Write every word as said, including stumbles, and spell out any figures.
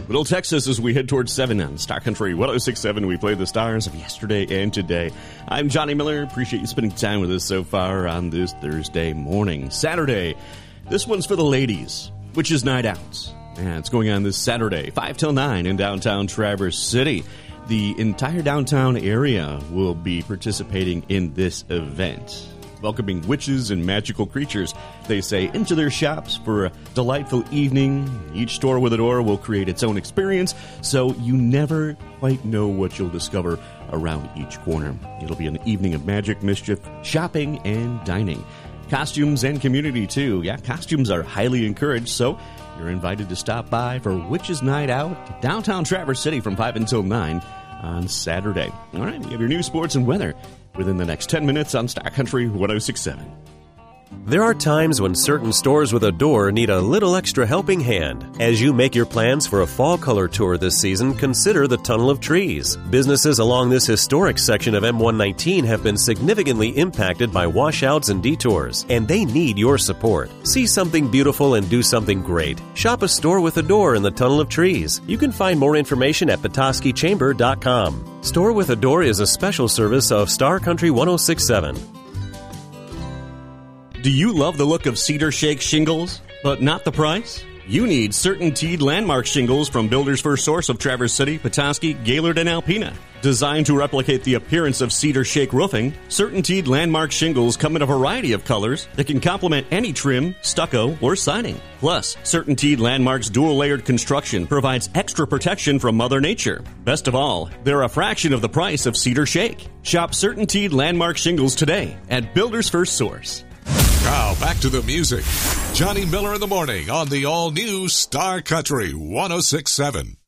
Little Texas as we head towards seven on Star Country one oh six point seven. We play the stars of yesterday and today. I'm Johnny Miller. Appreciate you spending time with us so far on this Thursday morning. Saturday. This one's for the ladies, which is Night Out. Yeah, it's going on this Saturday, five till nine in downtown Traverse City. The entire downtown area will be participating in this event, welcoming witches and magical creatures, they say, into their shops for a delightful evening. Each store with a door will create its own experience, so you never quite know what you'll discover around each corner. It'll be an evening of magic, mischief, shopping, and dining. Costumes and community, too. Yeah, costumes are highly encouraged, so you're invited to stop by for Witches Night Out, downtown Traverse City from five until nine on Saturday. All right, you have your news, sports, and weather within the next ten minutes on Star Country one oh six point seven. There are times when certain stores with a door need a little extra helping hand. As you make your plans for a fall color tour this season, consider the Tunnel of Trees. Businesses along this historic section of M one nineteen have been significantly impacted by washouts and detours, and they need your support. See something beautiful and do something great. Shop a store with a door in the Tunnel of Trees. You can find more information at petoskey chamber dot com. Store with a Door is a special service of Star Country one oh six point seven. Do you love the look of Cedar Shake shingles, but not the price? You need CertainTeed Landmark shingles from Builder's First Source of Traverse City, Petoskey, Gaylord, and Alpena. Designed to replicate the appearance of Cedar Shake roofing, CertainTeed Landmark shingles come in a variety of colors that can complement any trim, stucco, or siding. Plus, CertainTeed Landmark's dual-layered construction provides extra protection from Mother Nature. Best of all, they're a fraction of the price of Cedar Shake. Shop CertainTeed Landmark shingles today at Builder's First Source. Now, back to the music. Johnny Miller in the morning on the all-new Star Country one oh six point seven.